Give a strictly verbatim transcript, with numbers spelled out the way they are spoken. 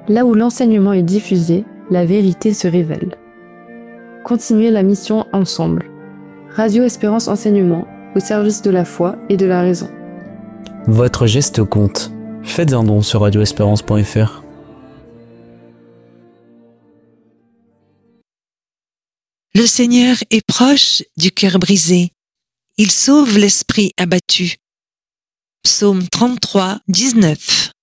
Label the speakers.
Speaker 1: Là où l'enseignement est diffusé, la vérité se révèle. Continuez la mission ensemble. Radio Espérance Enseignement, au service de la foi et de la raison.
Speaker 2: Votre geste compte. Faites un don sur radio espérance point f r.
Speaker 3: Le Seigneur est proche du cœur brisé. Il sauve l'esprit abattu. Psaume trente-trois, dix-neuf.